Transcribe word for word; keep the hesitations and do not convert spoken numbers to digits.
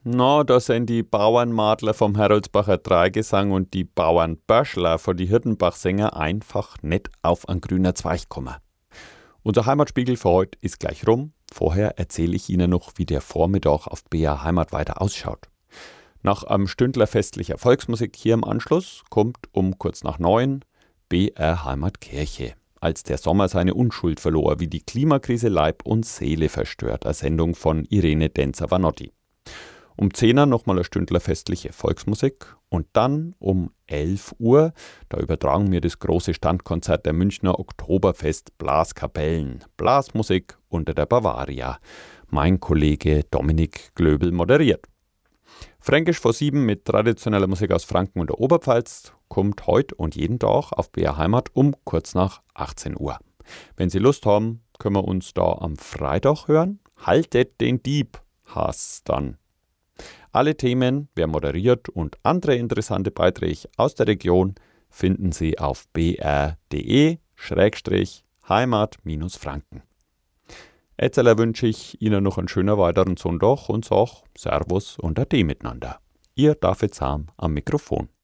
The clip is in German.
Na, da sind die Bauernmadler vom Heroldsbacher Dreigesang und die Bauernböschler von die Hirtenbach-Sänger einfach nicht auf einen grünen Zweig gekommen. Unser Heimatspiegel für heute ist gleich rum. Vorher erzähle ich Ihnen noch, wie der Vormittag auf B R Heimat weiter ausschaut. Nach einem Stündler festlicher Volksmusik hier im Anschluss kommt um kurz nach neun B R Heimatkirche. Als der Sommer seine Unschuld verlor, wie die Klimakrise Leib und Seele verstört. Eine Sendung von Irene Denzer-Vanotti. Um zehn Uhr nochmal eine Stündler festliche Volksmusik und dann um elf Uhr, da übertragen wir das große Standkonzert der Münchner Oktoberfest Blaskapellen. Blasmusik unter der Bavaria. Mein Kollege Dominik Glöbel moderiert. Fränkisch vor sieben mit traditioneller Musik aus Franken und der Oberpfalz kommt heute und jeden Tag auf B R Heimat um kurz nach achtzehn Uhr. Wenn Sie Lust haben, können wir uns da am Freitag hören. Haltet den Dieb, heißt's dann. Alle Themen, wer moderiert und andere interessante Beiträge aus der Region finden Sie auf b r punkt d e Schrägstrich Heimat Franken. Jetzt wünsche ich Ihnen noch einen schönen weiteren Sonntag und sage Servus und Ade miteinander. Ihr David Sam am Mikrofon.